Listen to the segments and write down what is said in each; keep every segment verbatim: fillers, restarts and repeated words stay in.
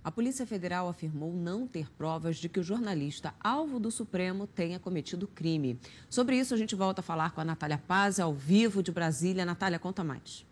A Polícia Federal afirmou não ter provas de que o jornalista alvo do Supremo tenha cometido crime. Sobre isso, a gente volta a falar com a Natália Paz, ao vivo de Brasília. Natália, conta mais.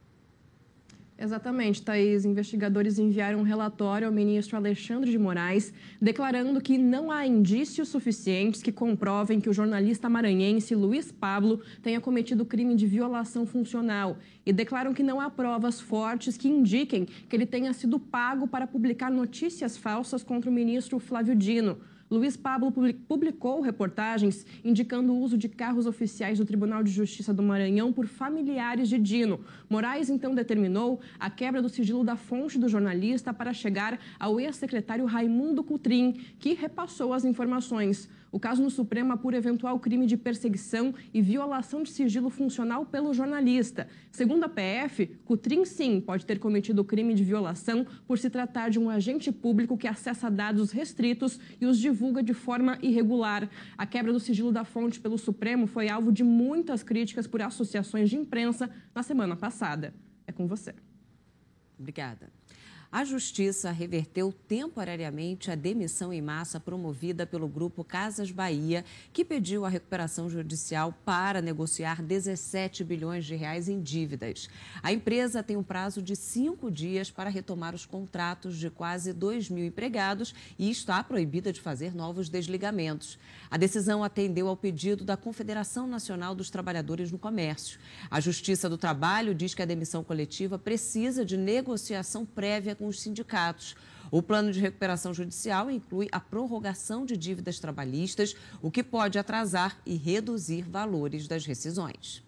Exatamente, Thaís. Investigadores enviaram um relatório ao ministro Alexandre de Moraes, declarando que não há indícios suficientes que comprovem que o jornalista maranhense Luiz Pablo tenha cometido crime de violação funcional e declaram que não há provas fortes que indiquem que ele tenha sido pago para publicar notícias falsas contra o ministro Flávio Dino. Luiz Pablo publicou reportagens indicando o uso de carros oficiais do Tribunal de Justiça do Maranhão por familiares de Dino. Moraes, então, determinou a quebra do sigilo da fonte do jornalista para chegar ao ex-secretário Raimundo Cotrim, que repassou as informações. O caso no Supremo apura eventual crime de perseguição e violação de sigilo funcional pelo jornalista. Segundo a P F, Cotrim, sim, pode ter cometido o crime de violação por se tratar de um agente público que acessa dados restritos e os divulga de forma irregular. A quebra do sigilo da fonte pelo Supremo foi alvo de muitas críticas por associações de imprensa na semana passada. É com você. Obrigada. A Justiça reverteu temporariamente a demissão em massa promovida pelo Grupo Casas Bahia, que pediu a recuperação judicial para negociar dezessete bilhões de reais em dívidas. A empresa tem um prazo de cinco dias para retomar os contratos de quase dois mil empregados e está proibida de fazer novos desligamentos. A decisão atendeu ao pedido da Confederação Nacional dos Trabalhadores no Comércio. A Justiça do Trabalho diz que a demissão coletiva precisa de negociação prévia com os sindicatos. O plano de recuperação judicial inclui a prorrogação de dívidas trabalhistas, o que pode atrasar e reduzir valores das rescisões.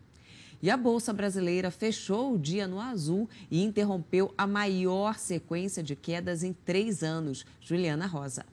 E a Bolsa Brasileira fechou o dia no azul e interrompeu a maior sequência de quedas em três anos. Juliana Rosa.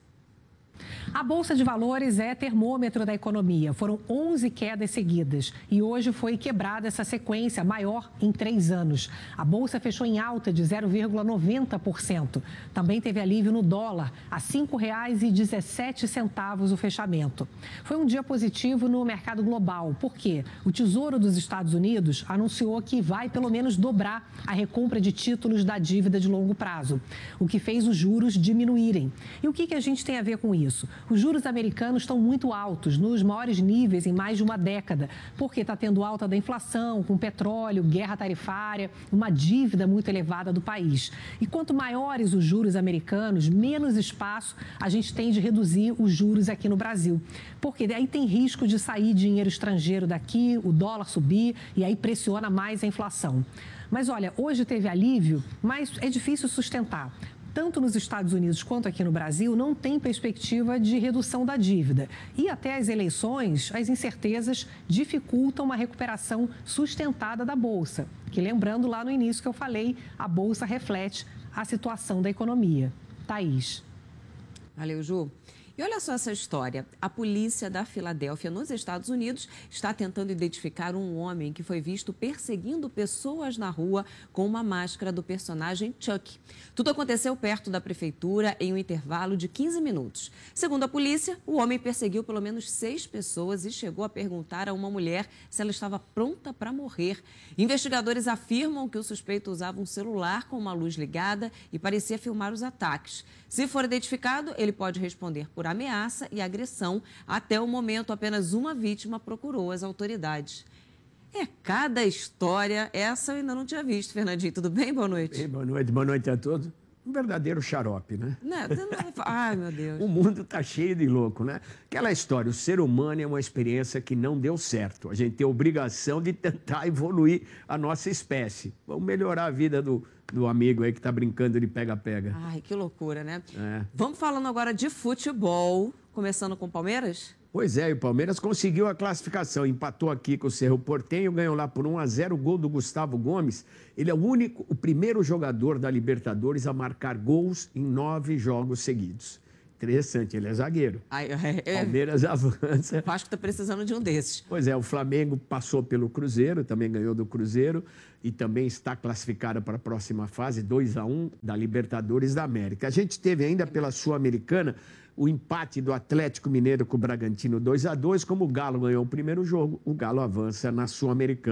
A Bolsa de Valores é termômetro da economia. Foram onze quedas seguidas e hoje foi quebrada essa sequência maior em três anos. A Bolsa fechou em alta de zero vírgula noventa por cento. Também teve alívio no dólar, a cinco reais e dezessete centavos o fechamento. Foi um dia positivo no mercado global, porque o Tesouro dos Estados Unidos anunciou que vai pelo menos dobrar a recompra de títulos da dívida de longo prazo, o que fez os juros diminuírem. E o que que a gente tem a ver com isso? Os juros americanos estão muito altos, nos maiores níveis em mais de uma década, porque está tendo alta da inflação, com petróleo, guerra tarifária, uma dívida muito elevada do país. E quanto maiores os juros americanos, menos espaço a gente tem de reduzir os juros aqui no Brasil. Porque aí tem risco de sair dinheiro estrangeiro daqui, o dólar subir e aí pressiona mais a inflação. Mas olha, hoje teve alívio, mas é difícil sustentar. Tanto nos Estados Unidos quanto aqui no Brasil, não tem perspectiva de redução da dívida. E até as eleições, as incertezas dificultam uma recuperação sustentada da Bolsa. Que, lembrando lá no início que eu falei, a Bolsa reflete a situação da economia. Thaís. Valeu, Ju. E olha só essa história. A polícia da Filadélfia, nos Estados Unidos, está tentando identificar um homem que foi visto perseguindo pessoas na rua com uma máscara do personagem Chuck. Tudo aconteceu perto da prefeitura em um intervalo de quinze minutos. Segundo a polícia, o homem perseguiu pelo menos seis pessoas e chegou a perguntar a uma mulher se ela estava pronta para morrer. Investigadores afirmam que o suspeito usava um celular com uma luz ligada e parecia filmar os ataques. Se for identificado, ele pode responder por ameaça e agressão. Até o momento, apenas uma vítima procurou as autoridades. É cada história. Essa eu ainda não tinha visto. Fernandinho, tudo bem? Boa noite. Bem, boa noite. Boa noite a todos. Um verdadeiro xarope, né? Não, ai, meu Deus. O mundo está cheio de louco, né? Aquela história, o ser humano é uma experiência que não deu certo. A gente tem a obrigação de tentar evoluir a nossa espécie. Vamos melhorar a vida do, do amigo aí que está brincando de pega-pega. Ai, que loucura, né? É. Vamos falando agora de futebol, começando com o Palmeiras? Pois é, e o Palmeiras conseguiu a classificação, empatou aqui com o Cerro Porteño, ganhou lá por um a zero, o gol do Gustavo Gomes. Ele é o único, o primeiro jogador da Libertadores a marcar gols em nove jogos seguidos. Interessante, ele é zagueiro. Ai, é, é, Palmeiras avança. Acho que está precisando de um desses. Pois é, o Flamengo passou pelo Cruzeiro, também ganhou do Cruzeiro e também está classificado para a próxima fase, dois a um, da Libertadores da América. A gente teve ainda pela Sul-Americana o empate do Atlético Mineiro com o Bragantino dois a dois. Como o Galo ganhou o primeiro jogo, o Galo avança na Sul-Americana.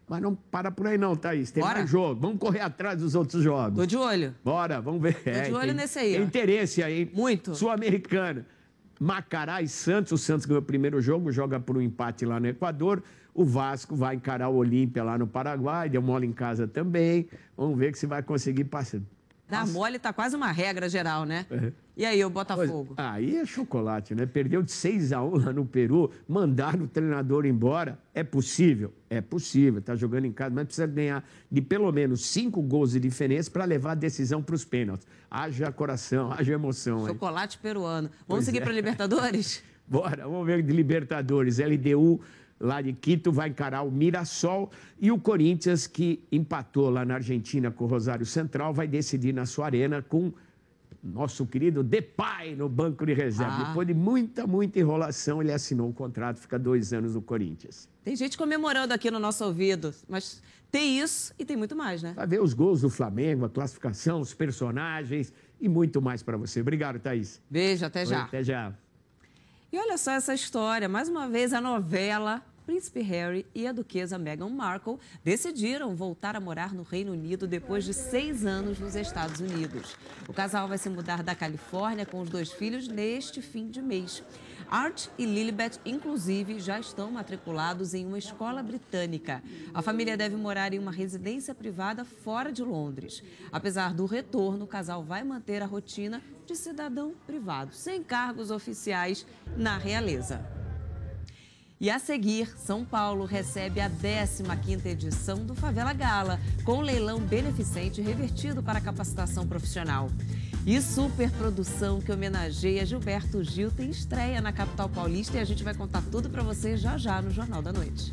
Mas não para por aí não, Thaís. Tem Bora. mais jogo. Vamos correr atrás dos outros jogos. Tô de olho. Bora, vamos ver. Tô de olho tem, nesse aí. Tem ó. interesse aí. Muito. Sul-Americana. Macará e Santos. O Santos ganhou o primeiro jogo, joga por um empate lá no Equador. O Vasco vai encarar o Olímpia lá no Paraguai. Deu mole em casa também. Vamos ver se vai conseguir passar. Dar mole tá quase uma regra geral, né? É. E aí, o Botafogo? Pois, aí é chocolate, né? Perdeu de seis a um lá no Peru, mandaram o treinador embora. É possível? É possível, tá jogando em casa, mas precisa ganhar de pelo menos cinco gols de diferença para levar a decisão para os pênaltis. Haja coração, haja emoção. Chocolate aí. Peruano. Vamos Pois seguir é. para Libertadores? Bora, vamos ver de Libertadores. L D U lá de Quito vai encarar o Mirassol e o Corinthians, que empatou lá na Argentina com o Rosário Central, vai decidir na sua arena com nosso querido Depay no banco de reserva. Ah. Depois de muita, muita enrolação, ele assinou o contrato, fica dois anos no Corinthians. Tem gente comemorando aqui no nosso ouvido, mas tem isso e tem muito mais, né? Vai ver os gols do Flamengo, a classificação, os personagens e muito mais para você. Obrigado, Thaís. Beijo, até já. Oi, até já. E olha só essa história, mais uma vez a novela Príncipe Harry e a duquesa Meghan Markle decidiram voltar a morar no Reino Unido depois de seis anos nos Estados Unidos. O casal vai se mudar da Califórnia com os dois filhos neste fim de mês. Art e Lilibet, inclusive, já estão matriculados em uma escola britânica. A família deve morar em uma residência privada fora de Londres. Apesar do retorno, o casal vai manter a rotina de cidadão privado, sem cargos oficiais na realeza. E a seguir, São Paulo recebe a décima quinta edição do Favela Gala, com leilão beneficente revertido para capacitação profissional. E superprodução que homenageia Gilberto Gil tem estreia na capital paulista e a gente vai contar tudo para você já já no Jornal da Noite.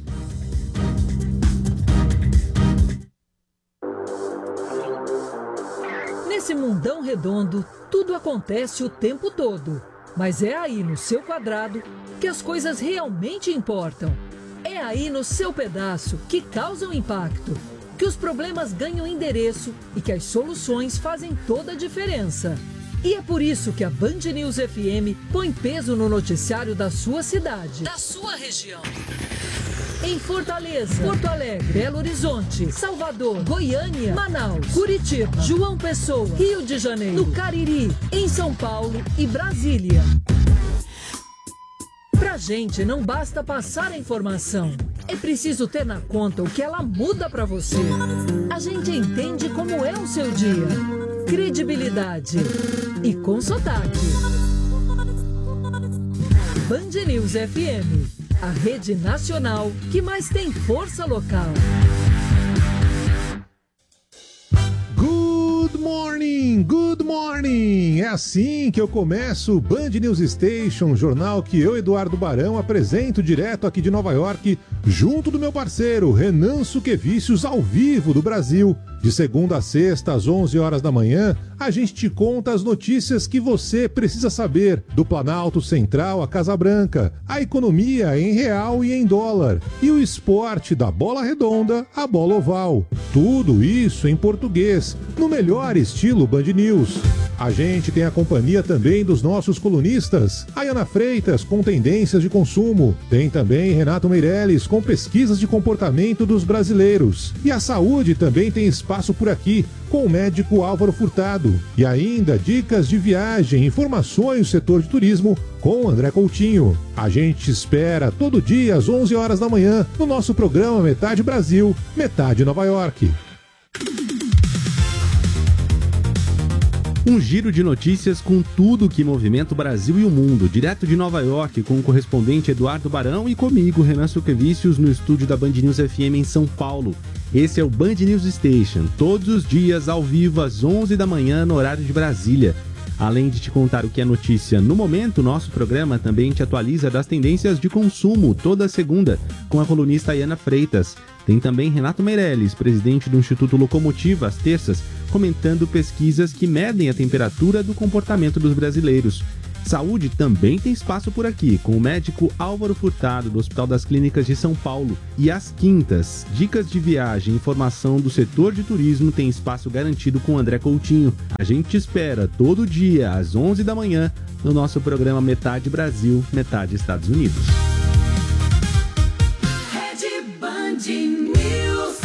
Nesse mundão redondo, tudo acontece o tempo todo. Mas é aí no seu quadrado que as coisas realmente importam. É aí no seu pedaço que causam impacto, que os problemas ganham endereço e que as soluções fazem toda a diferença. E é por isso que a Band News F M põe peso no noticiário da sua cidade, da sua região. Em Fortaleza, Porto Alegre, Belo Horizonte, Salvador, Goiânia, Manaus, Curitiba, João Pessoa, Rio de Janeiro, no Cariri, em São Paulo e Brasília. Pra gente não basta passar a informação, é preciso ter na conta o que ela muda pra você. A gente entende como é o seu dia. Credibilidade e com sotaque. Band News F M, a rede nacional que mais tem força local. Good morning, good morning! É assim que eu começo o Band News Station, jornal que eu, Eduardo Barão, apresento direto aqui de Nova York, junto do meu parceiro Renan Suquevicius, ao vivo do Brasil. De segunda a sexta, às onze horas da manhã, a gente te conta as notícias que você precisa saber do Planalto Central à Casa Branca, a economia em real e em dólar, e o esporte da bola redonda à bola oval. Tudo isso em português, no melhor estilo Band News. A gente tem a companhia também dos nossos colunistas, Ayana Freitas com tendências de consumo, tem também Renato Meirelles com pesquisas de comportamento dos brasileiros. E a saúde também tem espaço por aqui, com o médico Álvaro Furtado. E ainda dicas de viagem, informações do setor de turismo com o André Coutinho. A gente espera todo dia às onze horas da manhã no nosso programa Metade Brasil, Metade Nova York. Um giro de notícias com tudo que movimenta o Brasil e o mundo, direto de Nova York, com o correspondente Eduardo Barão e comigo, Renan Suquevicius, no estúdio da Band News F M em São Paulo. Esse é o Band News Station, todos os dias ao vivo às onze da manhã no horário de Brasília. Além de te contar o que é notícia no momento, nosso programa também te atualiza das tendências de consumo toda segunda, com a colunista Ayana Freitas. Tem também Renato Meirelles, presidente do Instituto Locomotiva, às terças, comentando pesquisas que medem a temperatura do comportamento dos brasileiros. Saúde também tem espaço por aqui, com o médico Álvaro Furtado, do Hospital das Clínicas de São Paulo. E às quintas, dicas de viagem e informação do setor de turismo tem espaço garantido com o André Coutinho. A gente te espera todo dia, às onze da manhã, no nosso programa Metade Brasil, Metade Estados Unidos. Rede Band News.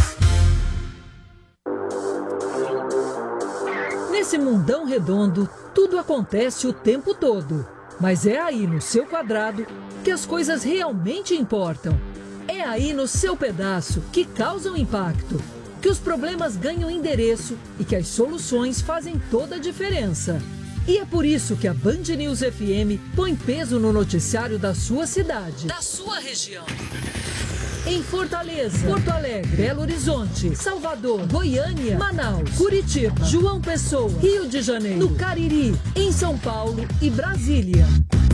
Nesse mundão redondo, tudo acontece o tempo todo. Mas é aí no seu quadrado que as coisas realmente importam. É aí no seu pedaço que causam impacto, que os problemas ganham endereço e que as soluções fazem toda a diferença. E é por isso que a Band News F M põe peso no noticiário da sua cidade, da sua região. Em Fortaleza, Porto Alegre, Belo Horizonte, Salvador, Goiânia, Manaus, Curitiba, João Pessoa, Rio de Janeiro, no Cariri, em São Paulo e Brasília.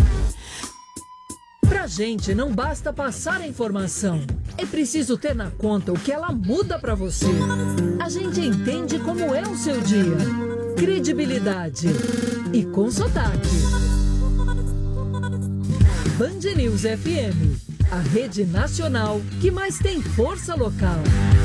Pra gente não basta passar a informação, é preciso ter na conta o que ela muda pra você. A gente entende como é o seu dia. Credibilidade e com sotaque. Band News F M, a rede nacional que mais tem força local.